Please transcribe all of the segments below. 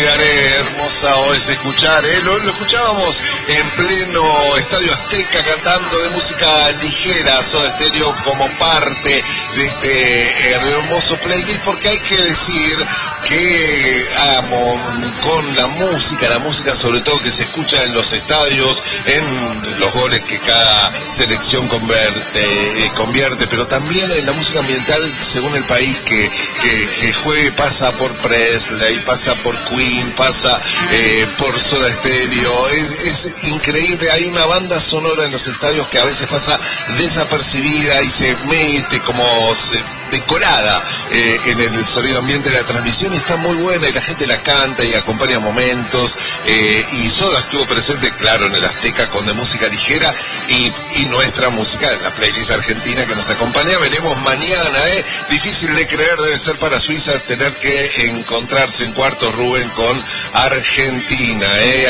hermosa es escuchar, lo escuchábamos en pleno Estadio Azteca cantando de música ligera, Soda Stereo como parte de este hermoso playlist, porque hay que decir que amo con la música sobre todo que se escucha en los estadios, en los goles que cada selección convierte, pero también en la música ambiental según el país que juegue, pasa por Presley, pasa por Queen, pasa por Soda Stereo, es increíble. Hay una banda sonora en los estadios que a veces pasa desapercibida y se mete como decorada en el sonido ambiente de la transmisión, y está muy buena y la gente la canta y acompaña momentos, y Soda estuvo presente, claro, en el Azteca con de música ligera y nuestra música en la playlist argentina que nos acompaña. Veremos mañana, difícil de creer debe ser para Suiza tener que encontrarse en cuartos, Rubén, con Argentina,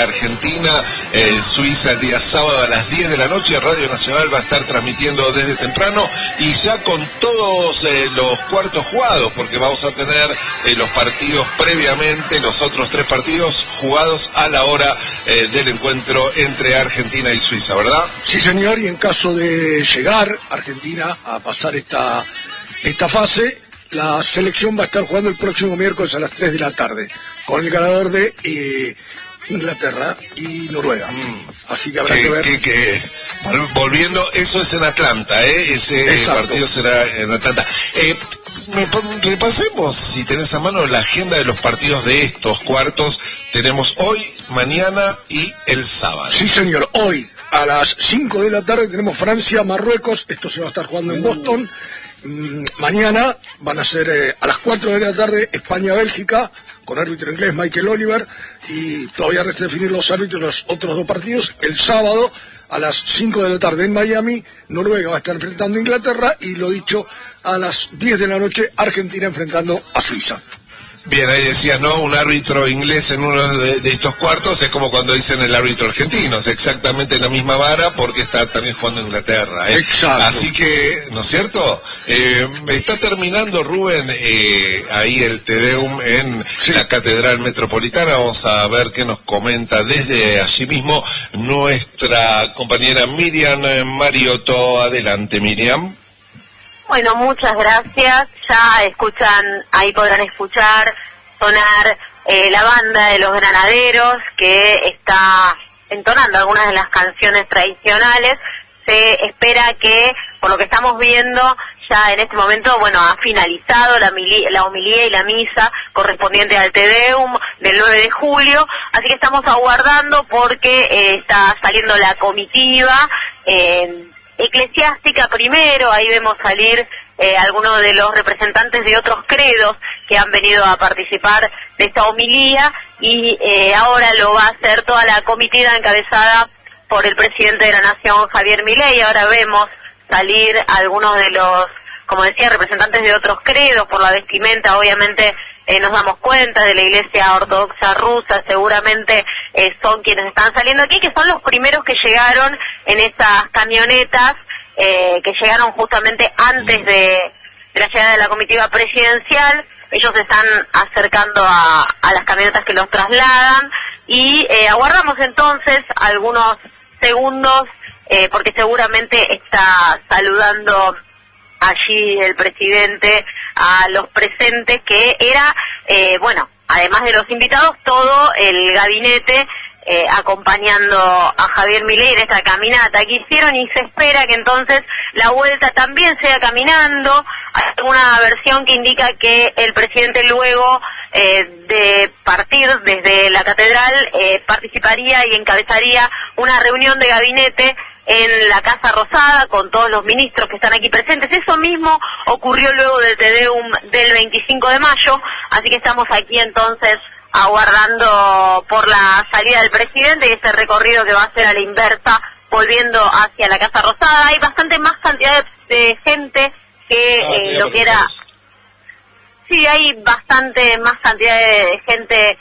Suiza el día sábado a las 10 de la noche. Radio Nacional va a estar transmitiendo desde temprano y ya con todos los cuartos jugados, porque vamos a tener los partidos previamente, los otros 3 partidos jugados a la hora del encuentro entre Argentina y Suiza, ¿verdad? Sí, señor, y en caso de llegar Argentina a pasar esta fase, la selección va a estar jugando el próximo miércoles a las 3 de la tarde, con el ganador de Inglaterra y Noruega. Así que habrá que ver. Volviendo, eso es en Atlanta, ese Exacto. partido será en Atlanta. Repasemos, si tenés a mano, la agenda de los partidos de estos cuartos. Tenemos hoy, mañana y el sábado. Sí, señor. Hoy, a las 5 de la tarde, tenemos Francia-Marruecos. Esto se va a estar jugando en Boston. Mañana van a ser a las 4 de la tarde España-Bélgica, con árbitro inglés Michael Oliver, y todavía resta definir los árbitros de los otros 2 partidos. El sábado, a las 5 de la tarde en Miami, Noruega va a estar enfrentando a Inglaterra, y lo dicho, a las 10 de la noche, Argentina enfrentando a Suiza. Bien, ahí decías, ¿no? Un árbitro inglés en uno de estos cuartos es como cuando dicen el árbitro argentino, es exactamente la misma vara porque está también jugando Inglaterra, Exacto. Así que, ¿no es cierto? Está terminando, Rubén, ahí el Te Deum en la Catedral Metropolitana. Vamos a ver qué nos comenta desde allí mismo nuestra compañera Miriam Mariotto. Adelante, Miriam. Bueno, muchas gracias. Ya escuchan, ahí podrán escuchar sonar la banda de los granaderos que está entonando algunas de las canciones tradicionales. Se espera que, por lo que estamos viendo, ya en este momento, ha finalizado la homilía y la misa correspondiente al Te Deum del 9 de julio, así que estamos aguardando porque está saliendo la comitiva eclesiástica primero. Ahí vemos salir algunos de los representantes de otros credos que han venido a participar de esta homilía, y ahora lo va a hacer toda la comitiva encabezada por el presidente de la Nación, Javier Milei. Ahora vemos salir algunos de los, como decía, representantes de otros credos. Por la vestimenta, obviamente, nos damos cuenta de la Iglesia Ortodoxa Rusa, seguramente son quienes están saliendo aquí, que son los primeros que llegaron en estas camionetas, que llegaron justamente antes de la llegada de la comitiva presidencial. Ellos se están acercando a las camionetas que los trasladan, y aguardamos entonces algunos segundos, porque seguramente está saludando allí el presidente a los presentes, que era, además de los invitados, todo el gabinete acompañando a Javier Milei en esta caminata que hicieron, y se espera que entonces la vuelta también sea caminando. Hay una versión que indica que el presidente, luego de partir desde la catedral, participaría y encabezaría una reunión de gabinete en la Casa Rosada con todos los ministros que están aquí presentes. Eso mismo ocurrió luego del Te Deum del 25 de mayo, así que estamos aquí entonces aguardando por la salida del presidente y ese recorrido que va a hacer a la inversa, volviendo hacia la Casa Rosada. Hay bastante más cantidad de gente que lo que era... Sí, hay bastante más cantidad de gente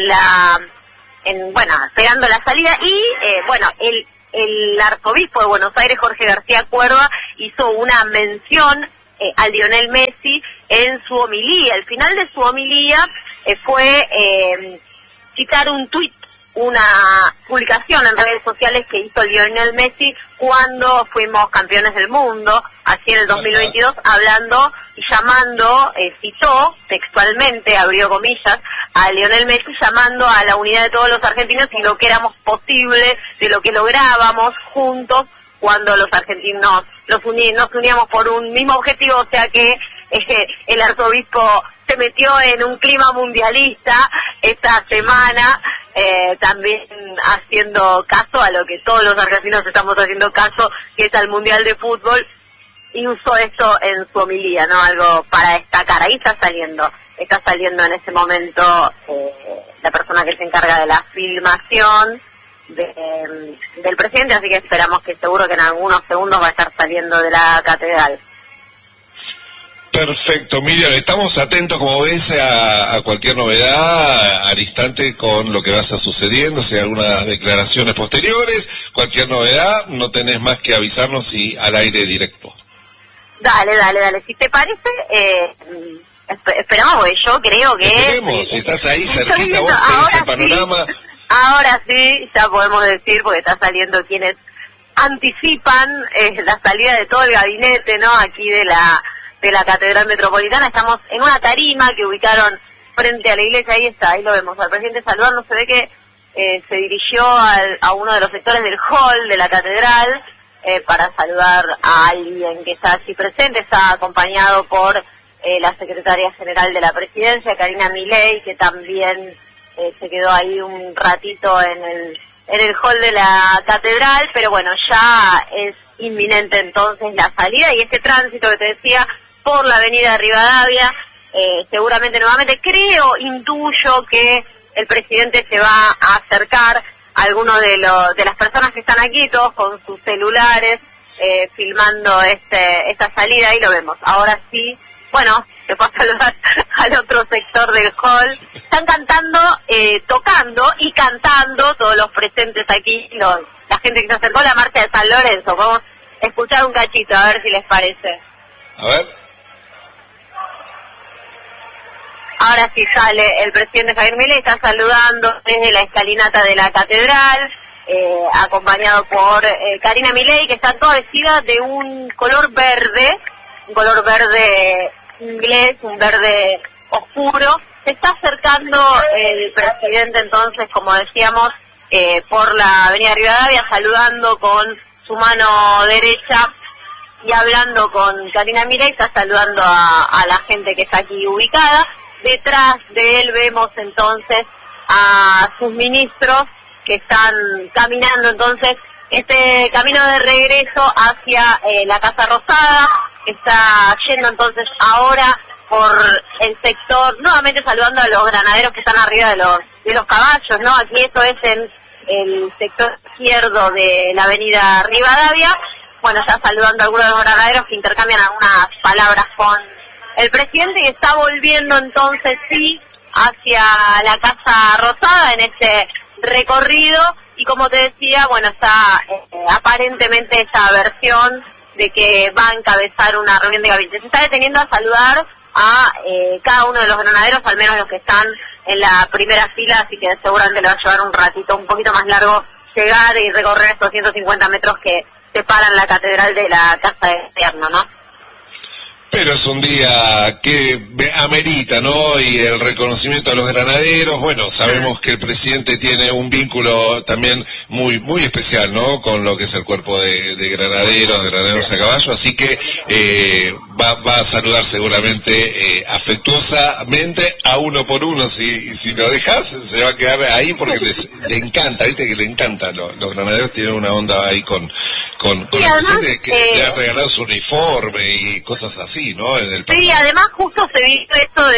esperando la salida, y el arzobispo de Buenos Aires, Jorge García Cuerva, hizo una mención a Lionel Messi en su homilía. El final de su homilía fue citar un tuit, una publicación en redes sociales que hizo Lionel Messi cuando fuimos campeones del mundo, así en el 2022, hablando y llamando, citó textualmente, abrió comillas, a Lionel Messi llamando a la unidad de todos los argentinos y lo que éramos posible, de lo que lográbamos juntos cuando los argentinos nos uníamos por un mismo objetivo, o sea que el arzobispo se metió en un clima mundialista esta semana, también haciendo caso a lo que todos los argentinos estamos haciendo caso, que es al Mundial de Fútbol, y usó esto en su homilía, ¿no? Algo para destacar. Ahí está saliendo en ese momento la persona que se encarga de la filmación del presidente, así que esperamos que seguro que en algunos segundos va a estar saliendo de la catedral. Perfecto, Miriam, estamos atentos, como ves, a cualquier novedad al instante con lo que vaya sucediendo, si hay algunas declaraciones posteriores, cualquier novedad, no tenés más que avisarnos y al aire directo. Dale, si te parece, esperamos, porque yo creo que... Esperemos, si estás ahí cerquita, vos tenés el panorama... Ahora sí, ya podemos decir, porque está saliendo quienes anticipan la salida de todo el gabinete, ¿no? Aquí de la Catedral Metropolitana. Estamos en una tarima que ubicaron frente a la iglesia, ahí lo vemos, al presidente saludando. Se ve que se dirigió a uno de los sectores del hall de la catedral para saludar a alguien que está allí presente. Está acompañado por la secretaria general de la presidencia, Karina Milei, que también se quedó ahí un ratito en el hall de la catedral, pero bueno, ya es inminente entonces la salida y este tránsito que te decía por la avenida Rivadavia, seguramente nuevamente intuyo que el presidente se va a acercar a algunos de las personas que están aquí, todos con sus celulares, filmando esta salida, ahí lo vemos. Ahora sí, bueno, se fue a saludar al otro sector del hall. Están tocando y cantando todos los presentes aquí, la gente que se acercó a la marcha de San Lorenzo. Vamos a escuchar un cachito, a ver si les parece. A ver. Ahora sí sale el presidente Javier Milei, está saludando desde la escalinata de la catedral, acompañado por Karina Milei, que está toda vestida de un color verde inglés, un verde oscuro. Se está acercando el presidente entonces, como decíamos, por la avenida Rivadavia, saludando con su mano derecha y hablando con Karina Milei, está saludando a la gente que está aquí ubicada. Detrás de él vemos entonces a sus ministros que están caminando entonces este camino de regreso hacia la Casa Rosada. Está yendo entonces ahora por el sector, nuevamente saludando a los granaderos que están arriba de los caballos, ¿no? Aquí esto es en el sector izquierdo de la avenida Rivadavia. Bueno, ya saludando a algunos de los granaderos que intercambian algunas palabras con el presidente, y está volviendo entonces sí hacia la Casa Rosada en este recorrido, y como te decía, bueno, está aparentemente esa versión de que va a encabezar una reunión de gabinete. Se está deteniendo a saludar a cada uno de los granaderos, al menos los que están en la primera fila, así que seguramente le va a llevar un ratito un poquito más largo llegar y recorrer estos 150 metros que separan la catedral de la Casa de Gobierno, ¿no? Pero es un día que amerita, ¿no? Y el reconocimiento a los granaderos, bueno, sabemos que el presidente tiene un vínculo también muy muy especial, ¿no? Con lo que es el cuerpo de granaderos a caballo, así que va a saludar seguramente afectuosamente a uno por uno. Si lo dejas, se va a quedar ahí porque le encanta, ¿viste? Que le encanta. Los granaderos tienen una onda ahí con el presidente, que le han regalado su uniforme y cosas así. ¿No? En el pasado. Sí, además justo se vio esto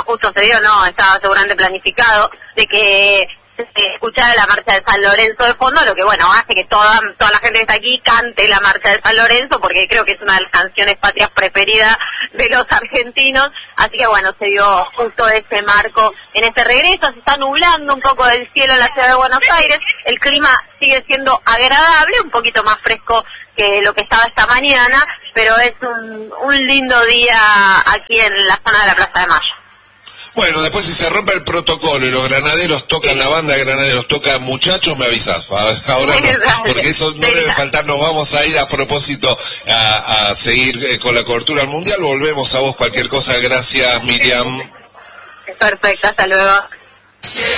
estaba seguramente planificado, de que se escuchara la marcha de San Lorenzo de fondo, lo que bueno hace que toda la gente que está aquí cante la marcha de San Lorenzo, porque creo que es una de las canciones patrias preferidas de los argentinos, así que bueno, se dio justo ese marco en este regreso. Se está nublando un poco el cielo en la ciudad de Buenos Aires, el clima sigue siendo agradable, un poquito más fresco que lo que estaba esta mañana, pero es un lindo día aquí en la zona de la Plaza de Mayo. Bueno, después si se rompe el protocolo y los granaderos tocan, la banda de granaderos toca muchachos, me avisas. Ahora no, porque eso no debe faltar. Nos vamos a ir a propósito a seguir con la cobertura al Mundial. Volvemos a vos, cualquier cosa. Gracias, Miriam. Perfecto, hasta luego.